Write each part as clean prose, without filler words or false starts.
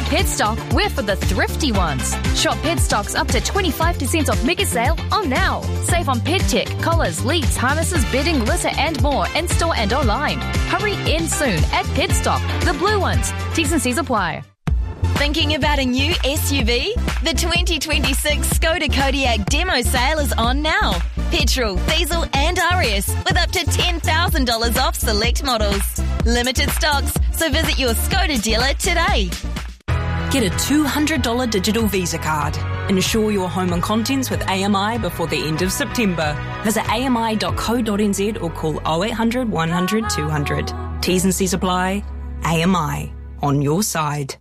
Petstock, we're for the thrifty ones. Shop Petstock's up to 25% off mega sale on now. Save on pet tech, collars, leads, harnesses, bedding, litter and more in-store and online. Hurry in soon at Petstock, the blue ones. T's and C's apply. Thinking about a new SUV? The 2026 Skoda Kodiaq demo sale is on now. Petrol, diesel and RS with up to $10,000 off select models. Limited stocks, so visit your Skoda dealer today. Get a $200 digital Visa card. Insure your home and contents with AMI before the end of September. Visit ami.co.nz or call 0800 100 200. T's and C's apply. AMI. On your side.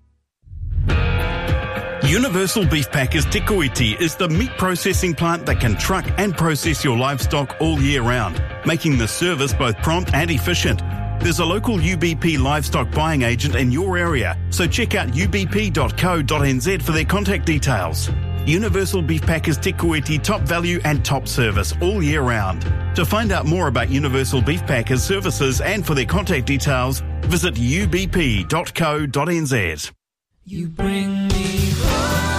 Universal Beef Packers Te Kuiti is the meat processing plant that can truck and process your livestock all year round, making the service both prompt and efficient. There's a local UBP livestock buying agent in your area, so check out ubp.co.nz for their contact details. Universal Beef Packers Te Kuiti, top value and top service all year round. To find out more about Universal Beef Packers services and for their contact details, visit ubp.co.nz. You bring me home.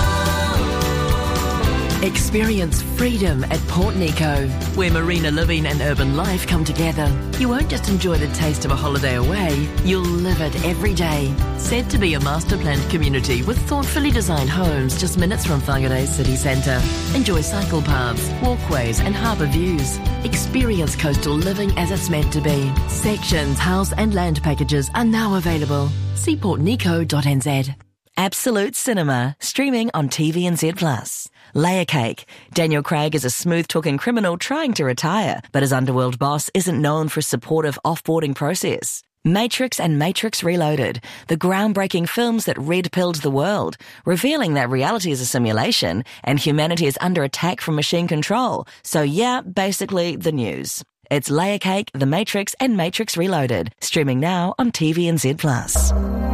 Experience freedom at Port Nico, where marina living and urban life come together. You won't just enjoy the taste of a holiday away, you'll live it every day. Said to be a master-planned community with thoughtfully designed homes just minutes from Whangarei city centre. Enjoy cycle paths, walkways and harbour views. Experience coastal living as it's meant to be. Sections, house and land packages are now available. See portnico.nz. Absolute Cinema, streaming on TVNZ+. Layer Cake. Daniel Craig is a smooth-talking criminal trying to retire, but his underworld boss isn't known for a supportive off-boarding process. Matrix and Matrix Reloaded, the groundbreaking films that red-pilled the world, revealing that reality is a simulation and humanity is under attack from machine control. So yeah, basically the news. It's Layer Cake, The Matrix and Matrix Reloaded, streaming now on TVNZ+.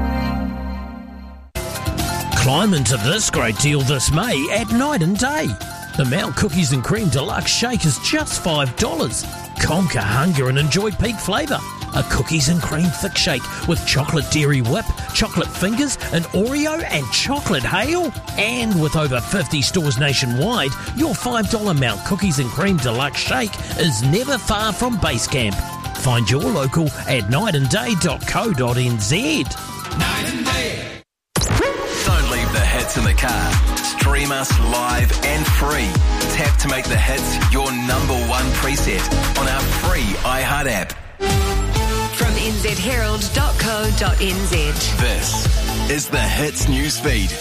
Climb into this great deal this May at Night and Day. The Mount Cookies and Cream Deluxe Shake is just $5. Conquer hunger and enjoy peak flavour. A cookies and cream thick shake with chocolate dairy whip, chocolate fingers, an Oreo and chocolate hail. And with over 50 stores nationwide, your $5 Mount Cookies and Cream Deluxe Shake is never far from base camp. Find your local at nightandday.co.nz. Night and Day. Don't leave the hits in the car. Stream us live and free. Tap to make the hits your number one preset on our free iHeart app. From nzherald.co.nz. This is the Hits newsfeed.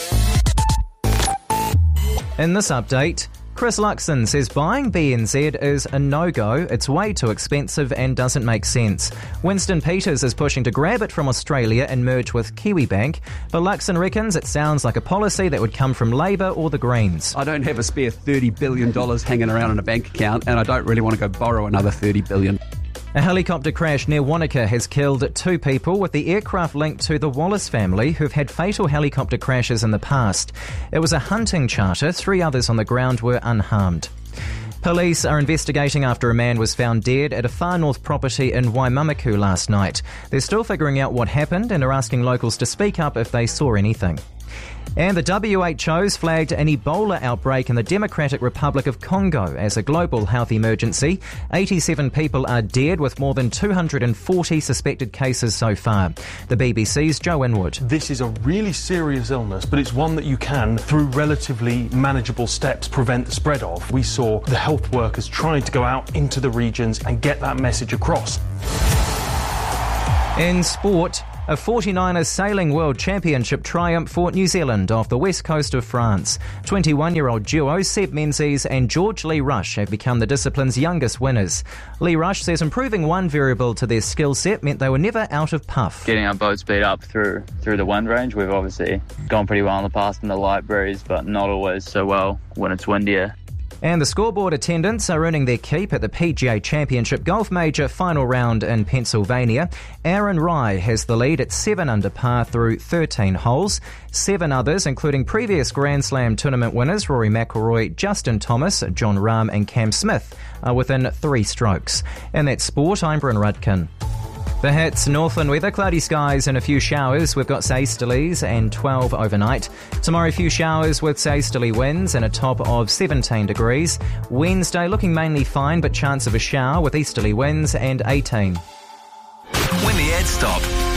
In this update, Chris Luxon says buying BNZ is a no-go, it's way too expensive and doesn't make sense. Winston Peters is pushing to grab it from Australia and merge with Kiwibank, but Luxon reckons it sounds like a policy that would come from Labor or the Greens. I don't have a spare $30 billion hanging around in a bank account, and I don't really want to go borrow another $30 billion. A helicopter crash near Wanaka has killed 2 people, with the aircraft linked to the Wallace family, who've had fatal helicopter crashes in the past. It was a hunting charter. 3 others on the ground were unharmed. Police are investigating after a man was found dead at a far north property in Waimamaku last night. They're still figuring out what happened and are asking locals to speak up if they saw anything. And the WHO's flagged an Ebola outbreak in the Democratic Republic of Congo as a global health emergency. 87 people are dead, with more than 240 suspected cases so far. The BBC's Joe Inwood. This is a really serious illness, but it's one that you can, through relatively manageable steps, prevent the spread of. We saw the health workers trying to go out into the regions and get that message across. In sport, a 49ers Sailing World Championship triumph for New Zealand off the west coast of France. 21-year-old duo Seb Menzies and George Lee Rush have become the discipline's youngest winners. Lee Rush says improving one variable to their skill set meant they were never out of puff. Getting our boat speed up through the wind range, we've obviously gone pretty well in the past in the light breeze, but not always so well when it's windier. And the scoreboard attendants are earning their keep at the PGA Championship Golf Major final round in Pennsylvania. Aaron Rai has the lead at 7 under par through 13 holes. 7 others, including previous Grand Slam tournament winners Rory McIlroy, Justin Thomas, John Rahm and Cam Smith, are within 3 strokes. And that's sport. I'm Bryn Rudkin. The hits, Northland weather, cloudy skies and a few showers. We've got easterlies and 12 overnight. Tomorrow, a few showers with easterly winds and a top of 17 degrees. Wednesday, looking mainly fine, but chance of a shower with easterly winds and 18. When the ads stop,